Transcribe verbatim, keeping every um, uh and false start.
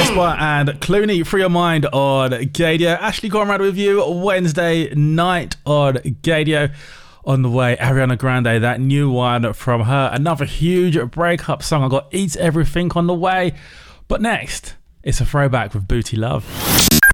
Spot and Clooney, Free Your Mind on Gadio. Ashley Conrad with you Wednesday night on Gadio. On the way, Ariana Grande, that new one from her. Another huge breakup song. I got Eat Everything on the way. But next, it's a throwback with Booty Love.